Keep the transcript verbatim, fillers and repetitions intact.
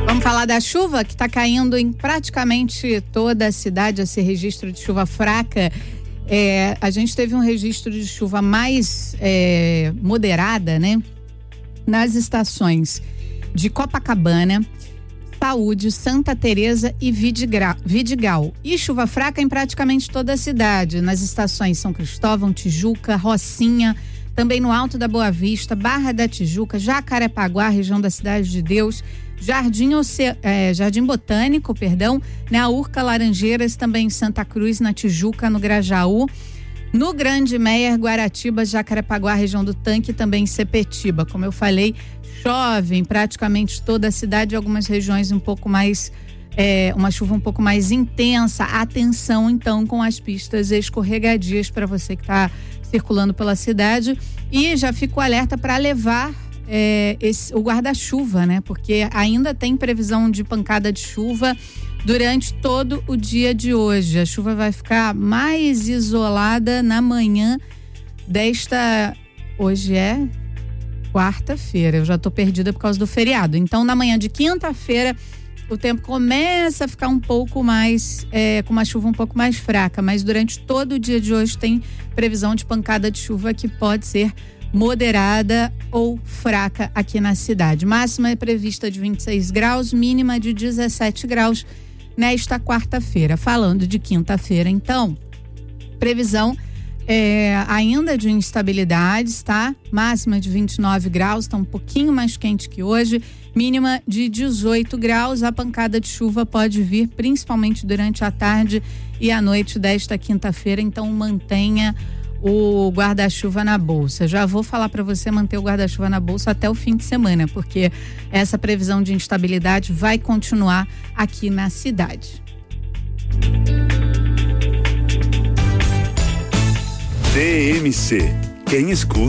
Vamos falar da chuva que está caindo em praticamente toda a cidade, esse registro de chuva fraca. É, a gente teve um registro de chuva mais é, moderada, né? Nas estações de Copacabana, Saúde, Santa Teresa e Vidigal. Vidigal. E chuva fraca em praticamente toda a cidade, nas estações São Cristóvão, Tijuca, Rocinha, também no Alto da Boa Vista, Barra da Tijuca, Jacarepaguá, região da Cidade de Deus, Jardim, Oce... é, Jardim Botânico, perdão, na Urca, Laranjeiras, também em Santa Cruz, na Tijuca, no Grajaú, no Grande Meier, Guaratiba, Jacarepaguá, região do Tanque, também em Sepetiba. Como eu falei, chove em praticamente toda a cidade, algumas regiões um pouco mais, é, uma chuva um pouco mais intensa. Atenção então com as pistas escorregadias para você que está circulando pela cidade, e já fico alerta para levar É, esse, o guarda-chuva, né? Porque ainda tem previsão de pancada de chuva durante todo o dia de hoje. A chuva vai ficar mais isolada na manhã desta... Hoje é quarta-feira, eu já tô perdida por causa do feriado. Então, na manhã de quinta-feira, o tempo começa a ficar um pouco mais, é, com uma chuva um pouco mais fraca, mas durante todo o dia de hoje tem previsão de pancada de chuva que pode ser moderada ou fraca aqui na cidade. Máxima é prevista de vinte e seis graus, mínima de dezessete graus nesta quarta-feira. Falando de quinta-feira, então, previsão é, ainda de instabilidades, tá? Máxima de vinte e nove graus, tá um pouquinho mais quente que hoje, mínima de dezoito graus. A pancada de chuva pode vir principalmente durante a tarde e a noite desta quinta-feira, então mantenha o guarda-chuva na bolsa. Já vou falar para você manter o guarda-chuva na bolsa até o fim de semana, porque essa previsão de instabilidade vai continuar aqui na cidade. D M C, quem escuta